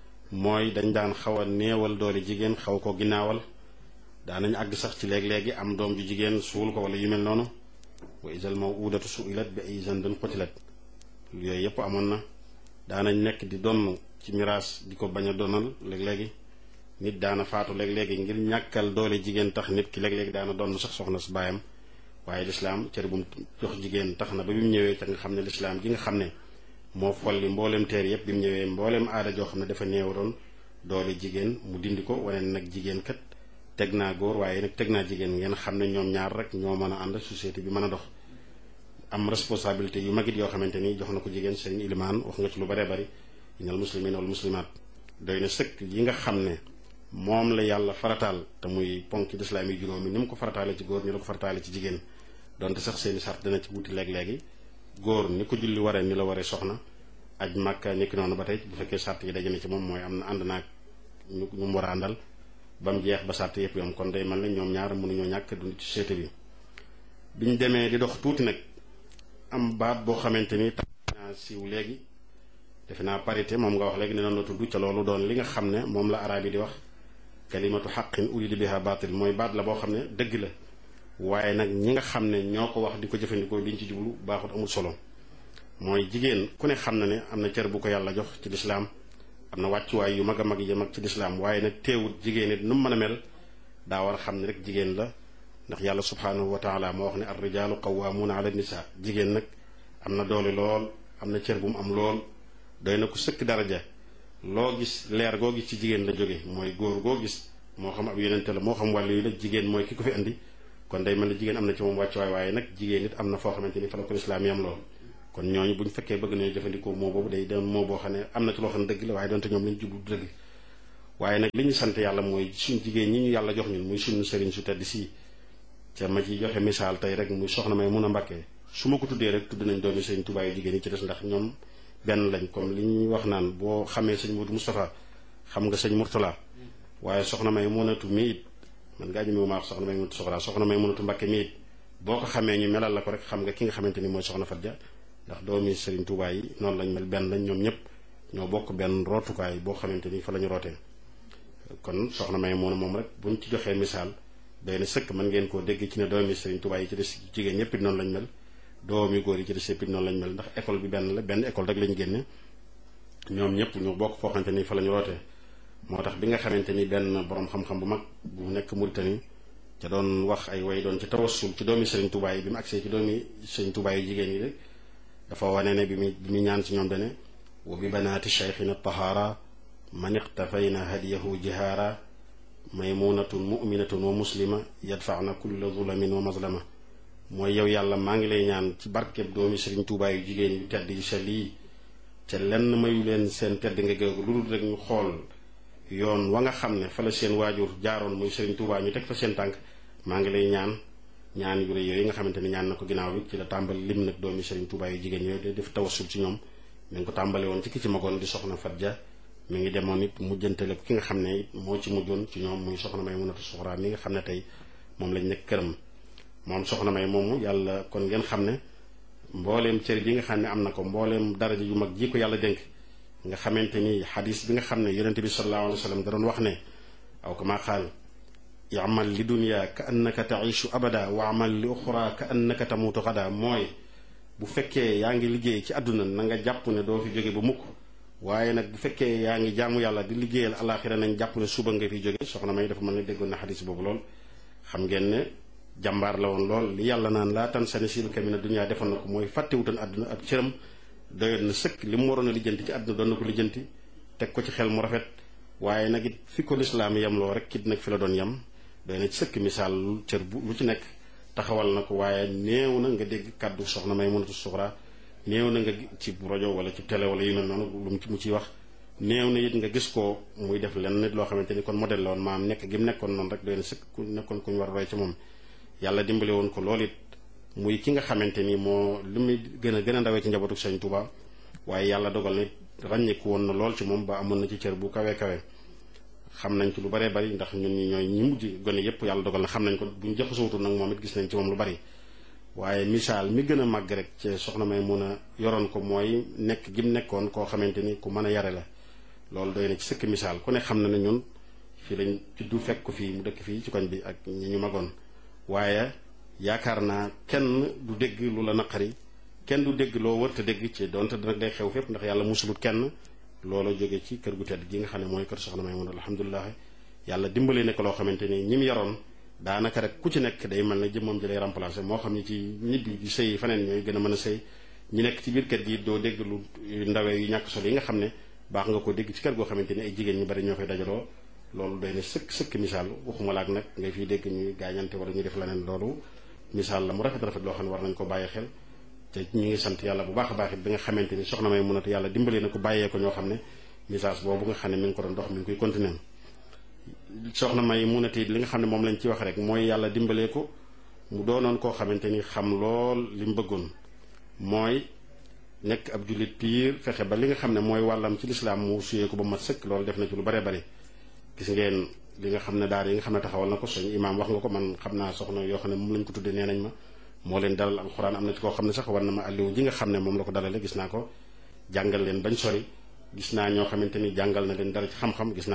mooy dañ daan xaw a néewal doole jigéen xaw ko ginnaawal daanañ àgg sax ci léeg-léegi am doom ju jigéen suul ko wala yu mel noonu wa isal mawudatu suilat bi ay zandun qutilat yooyu yëpp amoon na daanañ nekk di donn ci miraas di ko bañ a donal léeg-léegi nit daana faatu léeg-léegi ngir ñàkkal doole jigéen tax nit ki léeg-léegi daana donn sax soxna su baayam waaye lislaam cër bu mu jox jigéen tax na ba bi mu ñëwee te nga xam ne lislaam gi nga xam ne moo folli mbooleem teer yépp bi mu ñëwee mbooleem aada joo xam ne dafa néewaroon doole jigéen mu dindi ko wane nag jigéen kat teg naa góor waaye nag teg naa jigéen ngeen xam ne ñoom ñaar rek ñoo mën a ànd société bi mën a dox am responsabilité yu magit yoo xamante ni jox na ko jigéen sëriñ Ilimaan wax nga ci lu bare bari inal muslimin wal muslimaat doy na sëkk yi nga xam ne moom la yàlla farataal te muy ponk lislaam yi juróomi ni mu ko farataale ci góor ni la ko farataale ci jigéen donte sax seeni sart dana ci wuti léeg-léegi góor ni ko julli waree ni la waree soxna aj màkka nekki noonu ba tey bu fekkee sart yi daje na ci moom mooy am na ànd naag ñu mu war a àndal ba mu jeex ba sart yëpp yom kon day mel ne ñoom ñaar mënuñoo ñàkk dund ci société bi biñ demee di dox tuuti nag am baat boo xamante ni tax naa siiw léegi defe naa parité moom nga wax léegi ne noonu la tudd ca loolu doon li nga xam ne moom la araab yi di wax kalimatu xaqin urida biha baatil mooy baat la boo xam ne dëgg la waaye nag ñi nga xam ne ñoo ko wax di ko jëfandikoo liñ ci jublu baaxut amul solo mooy jigéen ku ne xam na ne am na cër bu ko yàlla jox ci lislaam am na wàccuwaay yu mag a mag yi mag ci lislaam waaye nag teewut jigéen it nu mu mën a mel daa war a xam ne rek jigéen la ndax yàlla subhaanahu wa taala moo wax ne ar rijaalu qawwaamuuna ala nisaa jigéen nag am na doole lool am na cër bu mu am lool doy na ko sëkk daraja loo gis leer goo gis ci jigéen la jóge mooy góor goo gis moo xam ab yonente la moo xam wàllu yi la jigéen mooy ki ko fi andi kon day mel ne jigéen am na ci moom wàccuwaay waaye nag jigéen it am na foo xamante ni fa la ko lislaam yam lool kon ñooñu buñ fekkee bëgg nañu jëfandikoo moo boobu day doon moo boo xam ne am na ci loo xam ne dëgg la waaye doonte ñoom lañu jublu du dëgg waaye nag li ñu sant yàlla mooy suñ jigéen ñi ñu yàlla jox ñun muy suñu sëriñ su tedd si ca ma ci joxe misaal tey rek muy soxna may mun a Mbàkke su ma ko tuddee rek tudd nañ doomi sëriñ Tuubaa yu jigéen yi ci des ndax ñoom benn lañ comme li ñuy wax naan boo xamee sëñ Modou Moustapha xam nga sëñ Mourtala waaye soxna may munatu mi it man ngaa jëmewu maa wax soxna may munatu soxna may munatu Mbàkke mi it boo ko xamee ñu melal la ko rek xam nga ki nga xamante ni mooy soxna Fatja ndax doomi sëriñ Tuubaa yi noonu lañ mel benn lañ ñoom ñëpp ñoo bokk benn rootukaay boo xamante ni fa la ñu rootee kon soxna may moom rek buñ ci joxee misaal day na sëkk mën ngeen koo dégg ci ne doomi sëriñ Tuubaa yi ci des jigéen ñëpp it noonu lañ mel doomi góor yi ci des yëpp it noonu lañ mel ndax école bi benn la benn école rek lañ génne ñoom ñëpp ñu bokk foo xamante ni fa la ñu rootee moo tax bi nga xamante ni benn borom xam-xam bu mag bu nekk Mauritanie ca doon wax ay way doon ci tawassul ci doomi sëriñ Tuubaa yi bi mu agsee ci doomi sëriñ Tuubaa yi jigéen yi rek dafa wane ne bi mu ñaan ci ñoom dane wa bi banaati cheikhina tahaara man iqtafayna hadiyahu jihaara maymunatun muminatun wa muslima yadfaana kulla zulamin wa mazlama mooy yow yàlla maa ngi lay ñaan ci barkeb doomi Sëriñ Tuubaa yu jigéen yu tedd yu sell yi te lenn mayu leen seen tedd nga géegu lu dul rek ñu xool yoon wa nga xam ne fa la seen waajur jaaroon muy Sëriñ Tuubaa ñu teg fa seen tànk maa ngi lay ñaan yu rëy yooyu nga xamante ni ñaan na ko ginnaaw bi ci la tàmbali lim nag doomi Sëriñ Tuubaa yu jigéen yooyu di def tawassul ci ñoom mi ngi ko tàmbale woon ci ki ci magoon di soxna Fatja mi ngi demoon it mujjantale ki nga xam ne moo ci mujjoon ci ñoom muy soxna Maymunatu Suxra mi nga xam ne tey moom lañ nekk këram moom soxna May moomu yàlla kon ngeen xam ne mbooleem cër bi nga xam ne am na ko mbooleem daraja yu mag ji ko yàlla dénk nga xamante ni xadis bi nga xam ne yonente bi sallallahu alayhi wa sallam da doon wax ne aw kama qaal i'mal li dunya ka annaka ta'ishu abada wa amal li uxra ka annaka tamutu gada mooy bu fekkee yaa ngi liggéey ci àdduna na nga jàpp ne doo fi jóge ba mukk waaye nag bu fekkee yaa ngi jaamu yàlla di liggéeyal alaxira nañ jàpp ne suba nga fi jóge soxna May dafa mën ne déggoon na xadis boobu lool xam ngeen ne jàmbaar la woon lool li yàlla naan laa tan sani sil kamina dunya defoon na ko mooy fàttewutan àdduna ab cëram doyoon na sëkk li mu waroon a lijjanti ci àdduna doon na ko lijjanti teg ko ci xel mu rafet waaye nag it fi ko lislaam yem loo rek kit nag fi la doon yem doy na ci sëkk misaal lu cër bu lu ci nekk taxawal na ko waaye néew na nga dégg kàddu soxna Maymunatu Suxra néew na nga ci rajo wala ci télé wala yu mel noonu lu mu ciy wax néew na it nga gis ko muy def lenn nit loo xamante ni kon modèle la woon maam nekk gi mu nekkoon noonu rek doy na sëkk ku nekkoon ku ñu war a roy ci moom yàlla dimbale woon ko loolu it muy ki nga xamante ni moo li muy gën a ndawee ci njabootu Sëriñ Tuubaa waaye yàlla dogal na ràññeeku woon na lool ci moom ba amoon na ci cër bu kawe xam nañ ci lu baree bari ndax ñun ñi ñooy ñi mujj gone yépp yàlla dogal na xam nañ ko buñ jaxasootu nag moom it gis nañ ci moom lu bari waaye misaal mi gën a màgg rek ci soxna May mun a yoroon ko mooy nekk gi mu nekkoon koo xamante ni ku mën a yare la loolu doy na ci sëkk misaal ku ne xam na ne ñun fii lañ juddu fekk ko fii mu dëkk fii ci koñ bi ak ñi ñu magoon waaye yaakaar naa kenn du dégg lu la naqari kenn du dégg loo wërta dégg ci donte nag day xew fépp ndax yàlla musulut kenn loola jóge ci kër gu tedd gi nga xam ne mooy kër soxna May mun alhamdulilah yàlla dimbali nekk loo xamante ni ñi mu yaroon daanaka rek ku ci nekk day mel ne jëmmam ji lay remplacer moo xam ne ci ñibbi di sëy faneen ñooy gën a mën a sëy ñi nekk ci biir kër gi doo dégg lu ndawee yu ñàkk solo yi nga xam ne baax nga ko dégg ci kër goo xamante ni ay jigéen ñu bari ñoo fay dajaloo loolu doy na sëkk misaal waxuma laak nag ngay fiy dégg ñuy gaañante wala ñuy def leneen loolu misaal la mu rafet loo xam ne war nañ ko bàyyi xel te ñu ngi sant yàlla bu baax a baax it bi nga xamante ni soxna May munatu yàlla dimbali na ko bàyyee ko ñoo xam ne message boobu nga xam ne mi ngi ko doon dox mi ngi koy continuer soxna May munatu it li nga xam ne moom lañ ci wax rek mooy yàlla dimbalee ko mu doonoon koo xamante ni xam lool li mu bëggoon mooy nekk ab jullit piir fexe ba li nga xam ne mooy wàllam ci lislaam mu suyee ko ba mat sëkk loolu def na ci lu bare bare gis ngeen li nga xam ne daara yi nga xam ne taxawal na ko suñu imaam wax nga ko man xam naa soxna yoo xam ne moom lañ ko tuddee nee nañ ma moo leen dalal alxuraan am na ci koo xam ne sax war na ma alliwu ji nga xam ne moom la ko dalale gis naa ko jàngal leen bañ sori gis naa ñoo xamante ni jàngal na leen dara ci xam-xam gis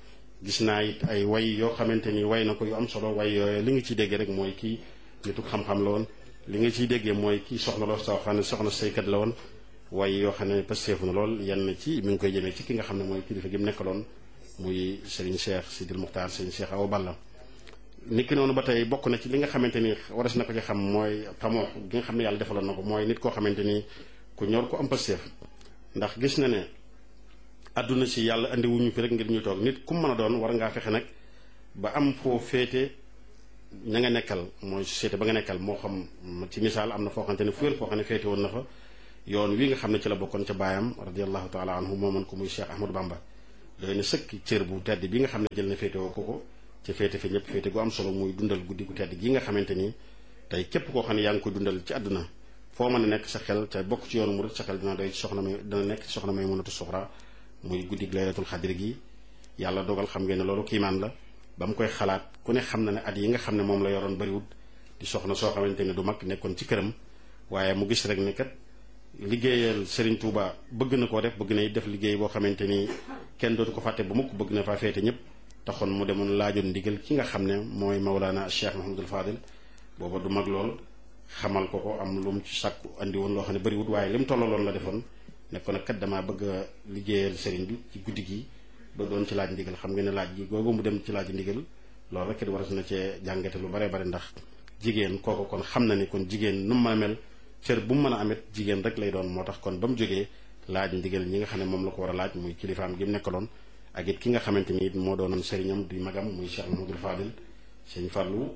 naa it ay way yoo xamante ni way na ko yu am solo way yooyu li nga ciy déggee rek mooy kii nitu xam-xam la woon li nga ciy déggee mooy kii soxna loo soo xam ne soxna saykat la woon way yoo xam ne pasteefu na lool yenn ci mi ngi koy jëmee ci ki nga xam ne mooy kilifa gi mu nekkaloon muy Serigne Cheikh Sidil Muxtaar Serigne Cheikh Awa Balla niki noonu ba tey bokk na ci li nga xamante ni waras na ko ci xam mooy xamoo gi nga xam ne yàlla defaloon na ko mooy nit koo xamante ni ku ñor ko am pasteef ndax gis na ne àdduna si yàlla andi wuñu fi rek ngir ñu toog nit ku mën a doon war ngaa fexe nag ba am foo féete ña nga nekkal mooy société ba nga nekkal moo xam ci misaal am na foo xamante ne fu wér foo xam ne féete woon na fa yoon wi nga xam ne ci la bokkoon ca baayam radiallahu taala anhu moomoon ko muy Cheikh Ahmadou Bamba doy na sëkk cër bu tedd bi nga xam ne jël na féete woo ko ci féete fi ñëpp féete gu am solo muy dundal guddi gu tedd gi nga xamante ni tey képp koo xam ne yaa ngi koy dundal ci àdduna foo mën a nekk sa xel ca bokk ci yoonu murid sa xel dina doy ci soxna May dina nekk ci soxna Maymunatu Suxra muy guddi laylatul xadri gi yàlla dogal xam ngeen ne loolu kiimaan la ba mu koy xalaat ku ne xam na ne at yi nga xam ne moom la yoroon bariwut di soxna soo xamante ne du mag nekkoon ci këram waaye mu gis rek ne kat liggéeyal Serigne Touba bëgg na koo bëgg na def liggéey boo xamante ni kenn dootu ko fàtte ba mukk bëgg na faa féete ñëpp taxoon mu demoon laajoon ndigal ki nga xam ne mooy Mawlana Cheikh Mouhamadul Fadil booba du mag lool xamal ko am lu mu ci sàkku andi woon loo xam ne bariwut waaye li mu tollaloon la defoon ne ko nag kat damaa bëgg a liggéeyal Serigne bi ci guddi gi ba doon ci laaj ndigal xam nga ne laaj gi googu mu dem ci laaj ndigal loolu rek it war na cee jàngate lu bare bare ndax jigéen kooku kon xam na ni kon jigéen nu mu mën a mel cër bu mu mën a amit jigéen rek lay doon moo tax kon ba mu jógee laaj ndigal ñi nga xam ne moom la ko war a laaj muy kilifaam gi mu nekkaloon ak it ki nga xamante ni it moo doonoon sëriñam di magam muy Cheikh Mouhamadul Fadil sëñ Fallou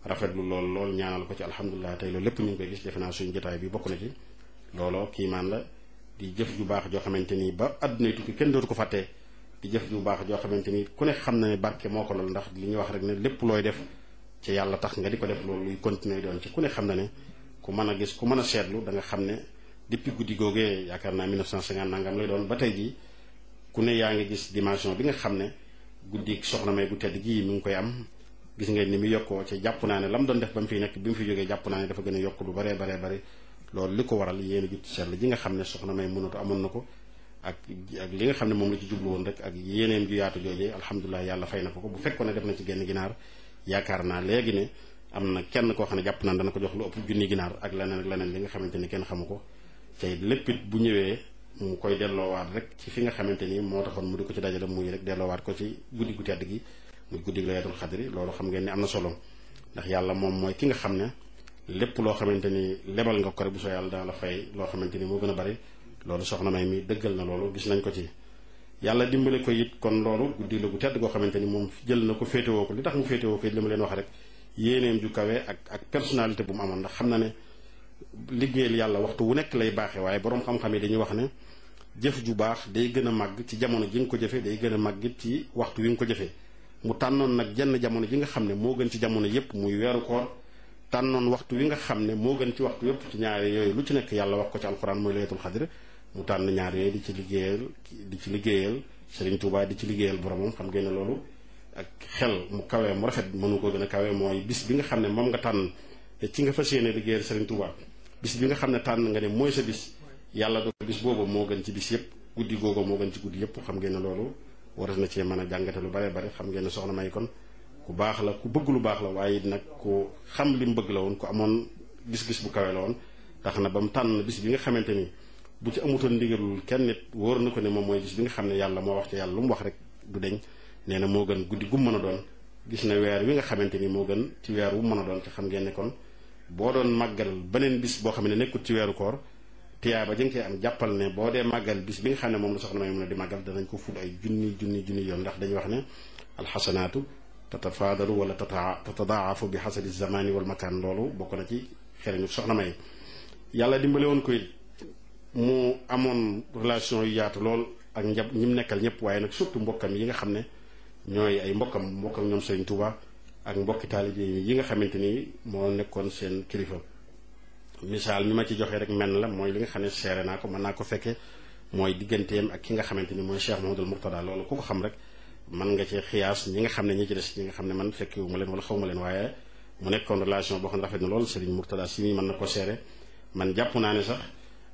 rafetlu lool ñaanal ko ci alhamdulilah tey loolu lépp ñu ngi koy gis defe naa suñu jotaay bi bokk na ci looloo kiimaan la di jëf ju baax joo xamante ni ba àdduna tukki kenn dootu ko fàttee di jëf ju baax joo xamante ni ku ne xam na ne barke moo ko lool ndax li ñuy wax rek ne lépp looy def ci yàlla tax nga di ko def loolu luy continuer doon ci ku ne xam na ne ku mën a gis ku mën a seetlu da nga xam ne depuis guddi googee yaakaar naa 1950 nangam lay doon ba tey jii ku ne yaa ngi gis dimension bi nga xam ne guddi soxna May gu tedd gii mi ngi koy am gis ngeen ni mu yokkoo ci jàpp naa ne la mu doon def ba mu fiy nekk bi mu fi jógee jàpp naa ne dafa gën a yokk lu baree bari loolu li ko waral yéen a jut seetlu ji nga xam ne soxna May mënatu amoon na ko ak li nga xam ne moom la ci jublu woon rek ak yéeneem ju yaatu joojee alhamdulilah yàlla fay na ko bu fekkoon ne def na ci genn ginaar yaakaar naa léegi ne am na kenn koo xam ne jàpp naa dana ko jox lu ëpp junni ginaar ak leneen li nga xamante ni kenn xamu ko tey lépp it bu ñëwee mu koy delloowaat rek ci fi nga xamante ni moo taxoon mu di ko ci dajale muy rek delloowaat ko ci guddi gu tedd gi muy guddi gi laylatul xadri loolu xam ngeen ni am na solo ndax yàlla moom mooy ki nga xam ne lépp loo xamante ni lebal nga ko rek bu soo yàlla dana la fay loo xamante ni moo gën a bari loolu soxna May mi dëggal na loolu gis nañ ko ci yàlla dimbale ko it kon loolu guddi la gu tedd goo xamante ni moom jël na ko féetewoo ko li tax mu féetewoo ko it li ma leen wax rek yéeneem ju kawe ak personnalité bu mu amoon ndax xam na ne liggéeyal yàlla waxtu wu nekk lay baaxee waaye boroom xam-xam yi dañuy wax ne jëf ju baax day gën a màgg ci jamono ji nga ko jëfee day gën a màgg it ci waxtu wi nga ko jëfee mu tànnoon nag jenn jamono ji nga xam ne moo gën ci jamono yépp muy weeru koor tànnoon waxtu wi nga xam ne moo gën ci waxtu yépp ci ñaari yooyu lu ci nekk yàlla wax ko ci alxuraan mooy laylatul xadr mu tànn ñaar yooyu di ci liggéeyal Serigne Touba di ci liggéeyal boromam xam ngeen ne loolu ak xel mu kawee mu rafet mënu ko gën a kawee mooy bis bi nga xam ne moom nga tànn te ci nga fas yéene liggéeyal Serigne Touba bis bi nga xam ne tànn nga ne mooy sa bis yàlla do bis boobu moo gën ci bis yépp guddi googu moo gën ci guddi yépp xam ngeen ne loolu war na cee mën a jàngate lu bare bare xam ngeen ne soxna May kon ku baax la ku bëgg lu baax la waaye nag ku xam li mu bëgg la woon ku amoon gis-gis bu kawe la woon tax na ba mu tànn bis bi nga xamante ni bu ci amutoon ndigalul kenn nit wóor na ko ne moom mooy bis bi nga xam ne yàlla moo wax ci yàlla lu mu wax rek du deñ nee na moo gën guddi gu mën a doon gis na weer wi nga xamante ni moo gën ci weer wu mën a doon te xam ngeen ne kon boo doon màggal beneen bis boo xam ne nekkut ci weeru koor tiyaa ba jëng koy am jàppal ne boo dee màggal bis bi nga xam ne moom la soxna May mën a di màggal danañ ko ful ay junni yoon ndax dañuy wax ne alxasanaatu tatafaadalu wala tatadaafu bi xasabi zamani wal makaan loolu bokk na ci xereñu soxna May yàlla dimbale woon ko it mu amoon relation yu yaatu lool ak ñi mu nekkal ñëpp waaye nag surtout mbokkam yi nga xam ne ñooy ay mbokkam ñoom Serigne Touba ak mbokki taalibe yi nga xamante ni moo nekkoon seen kilifa misaal mi ma ci joxe rek menn la mooy li nga xam ne seere naa ko mën naa ko fekke mooy digganteem ak ki nga xamante ni mooy Cheikh Mouhamadoul Mourtada loolu ku ko xam rek mën nga ci xiyaas ñi nga xam ne ñi ci des ñi nga xam ne man fekkewu ma leen wala xaw ma leen waaye mu nekkoon relation boo xam ne rafet na loolu Serigne Mourtada si mi mën na ko seere man jàpp naa ne sax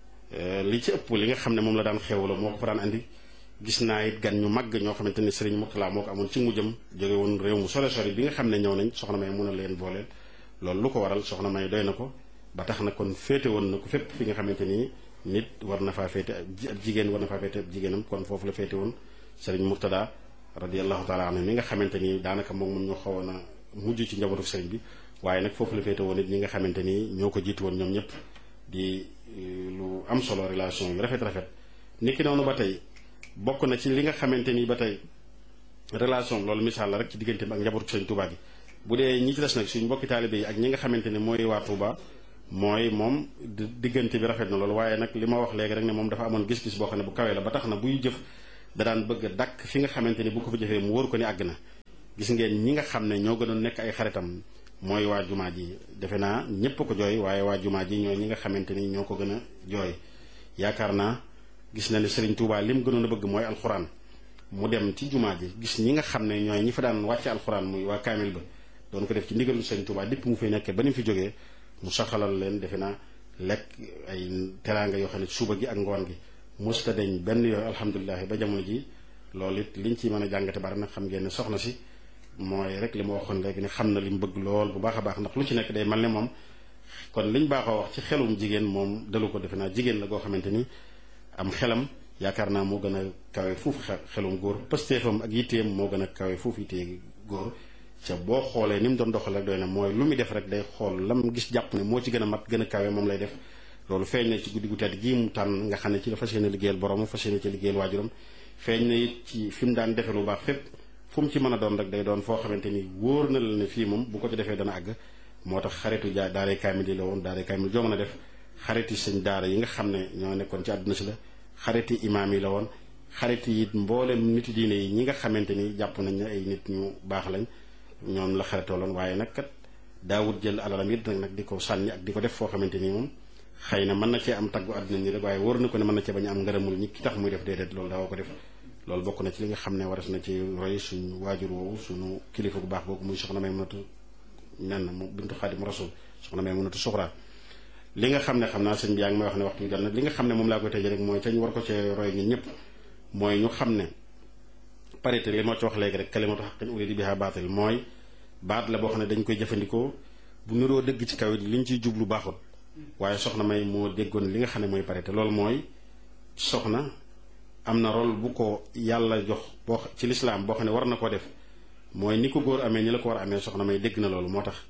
li ci ëpp li nga xam ne moom la daan xewloo moo ko fa daan andi gis naa it gan ñu màgg ñoo xamante ni Serigne Mourtada moo ko amoon ci mujjam jóge woon réew mu sore sori bi nga xam ne ñëw nañ soxna May mun a leen booleel loolu lu ko waral soxna May doy na ko ba tax na kon féete woon na ko fépp fi nga xamante ni nit war na faa féete ab jigéen war na faa féete ab jigéenam kon foofu la féete woon Serigne Mourtada radiyallahu taala anhu mi nga xamante ni daanaka moom ñoo xawoon a mujj ci njabootu Serigne bi waaye nag foofu la féete woon it ñi nga xamante ni ñoo ko jiitu woon ñoom ñëpp di lu am solo relation yu rafet niki noonu ba tey bokk na ci li nga xamante ni ba tey relation loolu misaal la rek ci diggante bi ak njabootu Serigne Touba gi bu dee ñi ci des nag suñ mbokki taalibe yi ak ñi nga xamante ne mooy waa Touba mooy moom diggante bi rafet na loolu waaye nag li ma wax léegi rek ne moom dafa amoon gis-gis boo xam ne bu kawee la ba tax na buy jëf da daan bëgg a dakk fi nga xamante ni bu ko fa jëfee mu wóor ko ni àgg na gis ngeen ñi nga xam ne ñoo gënoon nekk ay xaritam mooy waa jumaa ji defe naa ñépp ko jooy waaye waa jumaa ji ñooy ñi nga xamante ni ñoo ko gën a jooy yaakaar naa gis na ne Serigne Touba lim gënoon a bëgg mooy alxuraan mu dem ci jumaa ji gis ñi nga xam ne ñooy ñi fa daan wàcce alxuraan muy waa kaamil ba doon ko def ci ndigalu Serigne Touba dépp mu fay nekkee ba ni mu fi jógee mu saxalal leen defe naa lekk ay teraanga yoo xam ne suba gi ak ngoon gi musta deñ benn yooyu alhamdulilah ba jamono ji loolu it liñ ci mën a jàngate bari nag xam ngeen ne soxna si mooy rek li ma waxoon léegi ne xam na li mu bëgg lool bu baax a baax ndax lu ci nekk day mel ne moom kon liñ baaxoo wax ci xelum jigéen moom dalu ko defe naa jigéen la goo xamante ni am xelam yaakaar naa moo gën a kawe fuuf xelum góor pëstéefam ak yitteem moo gën a kawe fuuf yittee góor ca boo xoolee ni mu doon doxal rek doy na mooy lu muy def rek day xool lam gis jàpp ne moo ci gën a mat gën a kawe moom lay def loolu feeñ na ci guddi gu tedd gii mu tànn nga xam ne ci la fas yéene liggéeyal borom fas yéene ci liggéeyal waajuram feeñ na it ci fi mu daan defe lu baax fépp fu mu ci mën a doon rek day doon foo xamante ni wóor na la ne fii moom bu ko ci defee dana àgg moo tax xaritu daaray kaamil yi la woon daaray kaamil joo mën a def xariti sëñ daara yi nga xam ne ñoo nekkoon ci àdduna si la xariti imaam yi la woon xariti it mboolem niti diine yi ñi nga xamante ni jàpp nañ ne ay nit ñu baax lañ ñoom la xaritooloon waaye nag kat daawut jël alalam it nag di ko sànni ak di ko def foo xamante ni moom xëy na mën na cee am taggu àdduna ni rek waaye wóor na ko ne mën na cee bañ a am ngërëmul ñi ki tax muy def déedéet loolu daawa ko def loolu bokk na ci li nga xam ne waras na ci roy suñu waajur woowu suñu kilifa gu baax boobu muy soxna Maymunatu nen mu bintu Xaadimu Rasuul soxna Maymunatu Suxra li nga xam ne xam naa sëñ bi yaa ngi may wax ne waxtu bi jot na li nga xam ne moom laa koy tëjee rek mooy ca ñu war ko cee roy ñun ñëpp mooy ñu xam ne parité li moo ci wax léegi rek kalimatu haqqin urida biha baatil mooy baat la boo xam ne dañ koy jëfandikoo bu niroo dëgg ci kaw it liñ ciy jublu baaxul waaye soxna May moo déggoon li nga xam ne mooy parité loolu mooy soxna am na rôle bu ko yàlla jox boo ci lislaam boo xam ne war na ko def mooy ni ko góor amee ni la ko war a amee soxna May dégg na loolu moo tax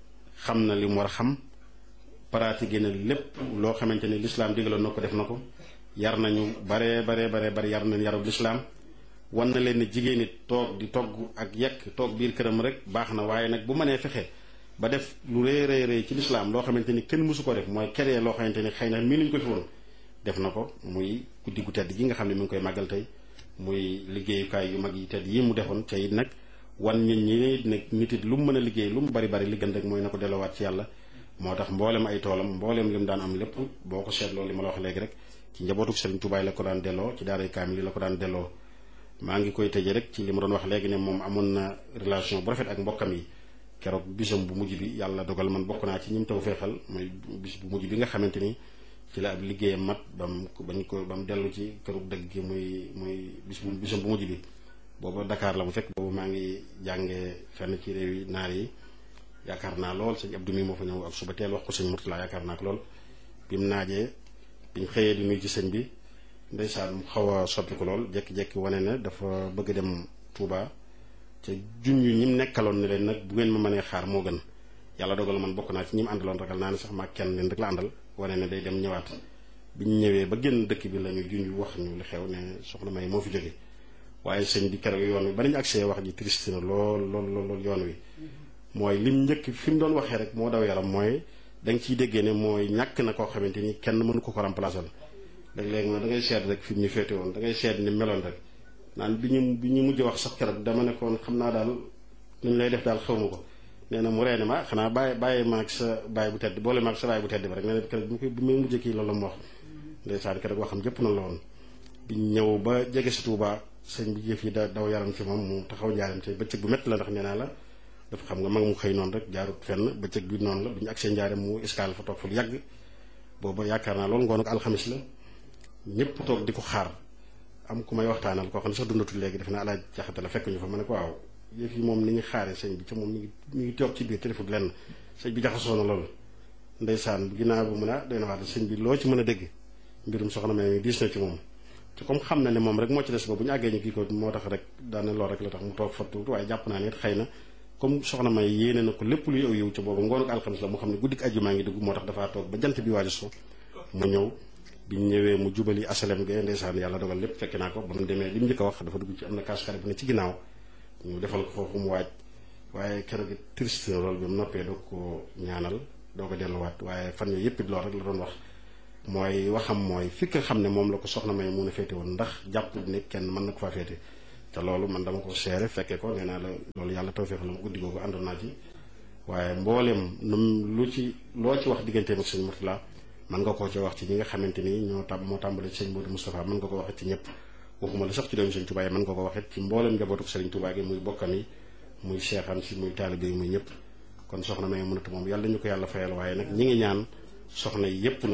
xam na li mu war a xam pratiqué na lépp loo xamante ni lislaam digaloon na ko def na ko yar nañu bare yar nañ yarub lislaam wan na leen ne jigéen it toog di togg ak yekk toog biir këram rek baax na waaye nag bu mënee fexe ba def lu rëy ci lislaam loo xamante ni kenn mësu ko def mooy keree loo xamante ni xëy na mii nuñ ko fi woon def na ko muy guddi gu tedd gi nga xam ne mi ngi koy màggal tey muy liggéeyukaay yu mag yi tedd yi mu defoon ca it nag wan ñun ñi nag nit it lu mu mën a liggéey lu mu bari li gën rek mooy na ko delloowaat ci yàlla moo tax mboolem ay toolam mboolem li mu daan am lépp boo ko seetloo li ma la wax léegi rek ci njabootuk Sëriñ Tuubaa la ko daan delloo ci daaray kaamil yi la ko daan delloo maa ngi koy tëjee rek ci li ma doon wax léegi ne moom amoon na relation bu rafet ak mbokkam yi keroog bisam bu mujj bi yàlla dogal man bokk naa ci ñim taw feexal mooy bis bu mujj bi nga xamante ni ci la ab liggéeyam mat ba mu dellu ci kërug dëgg gi muy bisam bu mujj bi booba Dakar la bu fekk boobu maa ngi jàngee fenn ci réew yi naar yi yaakaar naa lool sëñ Abdou mi moo fa ñëw ak suba teel wax ko sëñ Murtala yaakaar naa ko lool bi mu naajee biñ xëyee di nuyu ci sëñ bi ndeysaan mu xaw a soppi ko lool jekki-jekki wane ne dafa bëgg dem Touba ca junj ñi mu nekkaloon ne leen nag bu ngeen ma mënee xaar moo gën yàlla dogal man bokk naa ci ñi mu àndaloon ragal naa ne sax maa kenn leen rek la àndal wane ne day dem ñëwaat biñ ñëwee ba génn dëkk bi la ñu junj wax ñu li xew ne soxna May moo fi jóge waaye sëñ bi keroog yoon wi ba nañu accès wax ji triste na lool yoon wi mooy lim njëkk fi mu doon waxee rek moo daw yaram mooy da nga ciy déggee ne mooy ñàkk na koo xamante ni kenn mënu ko remplacer léeg-léeg da ngay seet rek fi mu ñu féete woon da ngay seet ni meloon rek naan bi ñu mujj wax sax keroog dama nekkoon xam naa daal nuñ lay def daal xaw ma ko nee na mu reene ma xanaa bàyyi maag sa baay bu tedd boole maag sa baay bu tedd bi rek nee na keroog bi muy mujjee kii loolu la mu wax ndeysaan keroog waxam jëpp na la woon biñ ñëw ba jege si Touba sëñ bi jëf yi daw yaram ci moom mu taxaw njaaram ci bëccëg bu métti la ndax nee naa la dafa xam nga mag mu xëy noonu rek jaarut fenn bëccëg bi noonu la bi ñu agsee njaaram mu escale fa toog fa lu yàgg booba yaakaar naa loolu ngoon ak alxamis la ñëpp toog di ko xaar am ku may waxtaanal koo xam ne sax dundatul léegi def na alaaj jaxate la fekk ñu fa ma ne ko waaw yëf yi moom ni ñu xaaree sëñ bi ca moom mi ngi toog ci biir téléphone lenn sëñ bi jaxasoo na loolu ndeysaan ginnaaw bu mën a doy na wax sëñ bi loo ci mën a dégg mbirum soxna May mi diis na ci moom te comme xam na ne moom rek moo ci des ba bu ñu àggee ñu kii ko moo tax rek daana lool rek la tax mu toog fa tuuti waaye jàpp naa ne it xëy na comme soxna May yéene na ko lépp luy aw yow ca boobu ngoonu alxames la mu xam ne guddik àjjuma ngi dugg moo tax dafaa toog ba jant bi waaju so mu ñëw biñ ñëwee mu jubali asalem ge ndeysaan yàlla dogal lépp fekke naa ko ba mu demee li mu njëkk a wax dafa dugg ci am na kaas-kaare bu ne ci ginnaaw ñu defal ko foofu mu waaj waaye keroog it triste na loolu bi mu noppee doo ko ñaanal doo ko delluwaat waaye fan yooyu yëpp it lool rek la doon wax mooy waxam mooy fi nga xam ne moom la ko soxna May mun a féete woon ndax jàpp ne kenn mën na ko faa féete te loolu man dama ko seere fekke ko nee naa la loolu yàlla tawfeex la mu guddi googu àndoon naa ci waaye mboolem loo ci wax digganteem ak sëñ Murtala mën nga koo ci wax ci ñi nga xamante ni moo tàmbale ci sëñ Modou Moustapha mën nga ko waxee ci ñëpp waxuma la sax ci doomu sëñ Touba yi mën nga ko waxee ci mboolem njabootu sëriñ Touba gi muy bokkam yi muy seexam si muy taalibe yi muy ñëpp kon soxna May mënatu moom yàlla ñu ko yàlla fayal waaye nag ñi ngi ñaan soxna yi yëpp